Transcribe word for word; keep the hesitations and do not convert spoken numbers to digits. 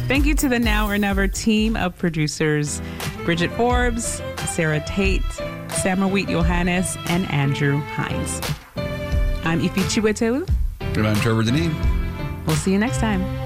Thank you to the Now or Never team of producers, Bridget Forbes, Sarah Tate, Samarweet Johannes, and Andrew Hines. I'm Ifi Chiwetelu. And I'm Trevor Deneen. We'll see you next time.